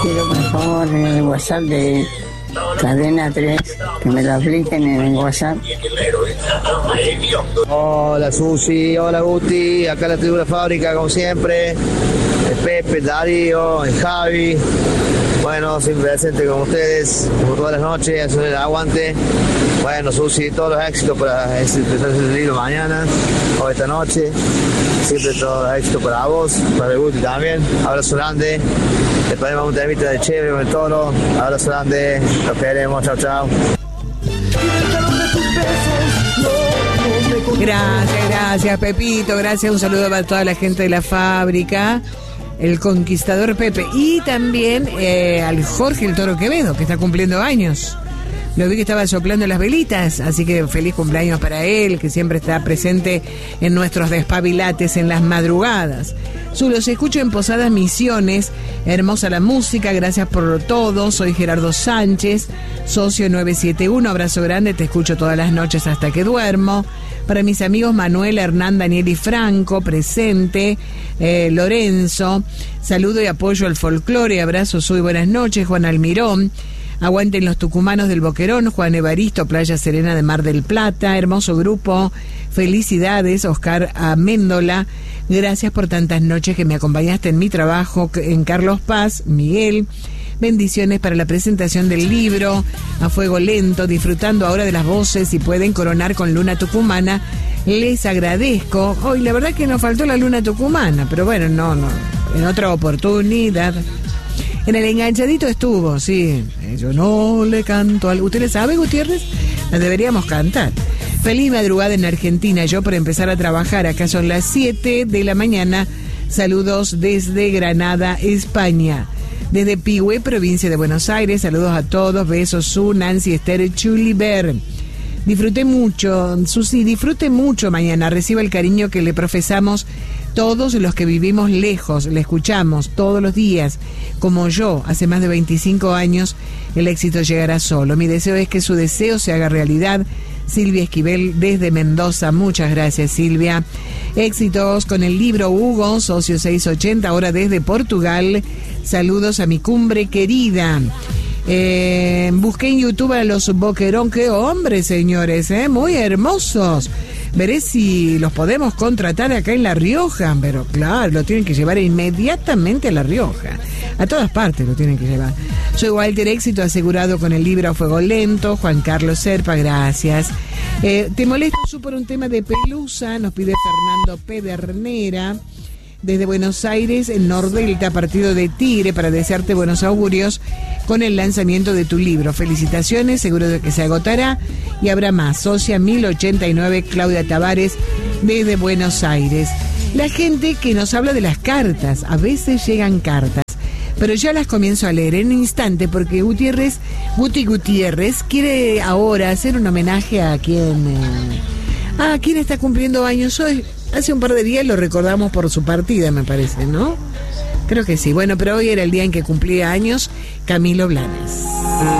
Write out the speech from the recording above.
Quiero por favor en el WhatsApp de Cadena 3 que me lo apliquen en el WhatsApp. Hola Susi, hola Guti, acá la tribu de la fábrica como siempre, el Pepe, el Darío, el Javi, bueno, siempre presente con ustedes, como todas las noches, haciendo el aguante. Bueno Susi, todos los éxitos para este libro mañana o esta noche, siempre todos los éxitos para vos, para el Guti también, abrazo grande. Le ponemos un temita de chévere con el Toro, abrazo grande, los queremos, chao chao. Gracias Pepito, gracias, un saludo para toda la gente de la fábrica, el conquistador Pepe y también al Jorge el Toro Quevedo, que está cumpliendo años. Lo vi que estaba soplando las velitas, así que feliz cumpleaños para él, que siempre está presente en nuestros despabilates en las madrugadas. Los escucho en Posadas Misiones, hermosa la música, gracias por todo. Soy Gerardo Sánchez, socio 971, abrazo grande, te escucho todas las noches hasta que duermo. Para mis amigos Manuel, Hernán, Daniel y Franco, presente, Lorenzo, saludo y apoyo al folclore, abrazo, soy buenas noches, Juan Almirón. Aguanten los tucumanos del Boquerón, Juan Evaristo, Playa Serena de Mar del Plata, hermoso grupo, felicidades, Oscar Améndola, gracias por tantas noches que me acompañaste en mi trabajo en Carlos Paz, Miguel, bendiciones para la presentación del libro, a fuego lento, disfrutando ahora de las voces y pueden coronar con Luna Tucumana, les agradezco. Hoy la verdad que nos faltó la Luna Tucumana, pero bueno, no, en otra oportunidad. En el enganchadito estuvo, sí. Yo no le canto algo. ¿Usted le sabe, Gutiérrez? La deberíamos cantar. Feliz madrugada en Argentina. Yo por empezar a trabajar. Acá son las 7 de la mañana. Saludos desde Granada, España. Desde Pigüé, provincia de Buenos Aires. Saludos a todos. Besos, Su, Nancy, Esther, Chuliber. Disfruté mucho, Susi, disfrute mucho mañana. Reciba el cariño que le profesamos todos los que vivimos lejos. Le escuchamos todos los días. Como yo, hace más de 25 años, el éxito llegará solo. Mi deseo es que su deseo se haga realidad. Silvia Esquivel desde Mendoza. Muchas gracias, Silvia. Éxitos con el libro Hugo, socio 680, ahora desde Portugal. Saludos a mi cumbre querida. Busqué en YouTube a los Boquerón, qué hombres, señores, muy hermosos. Veré si los podemos contratar acá en La Rioja, pero claro, lo tienen que llevar inmediatamente a La Rioja. A todas partes lo tienen que llevar. Soy Walter, éxito asegurado con el libro A Fuego Lento. Juan Carlos Serpa, gracias. ¿Te molesta por un tema de Pelusa? Nos pide Fernando Pedernera. Desde Buenos Aires, en Nordelta, partido de Tigre, para desearte buenos augurios con el lanzamiento de tu libro. Felicitaciones, seguro de que se agotará y habrá más. Socia 1089, Claudia Tavares, desde Buenos Aires. La gente que nos habla de las cartas, a veces llegan cartas, pero ya las comienzo a leer en un instante porque Guti Gutiérrez quiere ahora hacer un homenaje a quien está cumpliendo años hoy. Hace un par de días lo recordamos por su partida, me parece, ¿no? Creo que sí. Bueno, pero hoy era el día en que cumplía años Camilo Blanes.